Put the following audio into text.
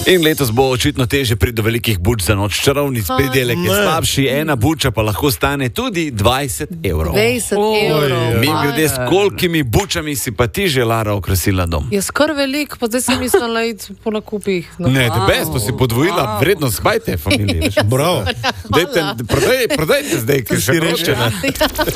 In letos bo očitno teže priti do velikih buč za noč. Čarovnic pridelek je slabši, ena buča pa lahko stane tudi 20 evrov. 20 evrov. Mi ljudje, s kolikimi bučami si pa ti že, Lara, okrasila dom? Je skor velik, pa zdaj sem mislila iti po nakupih. No. Ne, tebes, to si podvojila vrednost bajte, familije. Bravo. Prodajte zdaj, ker si rečena.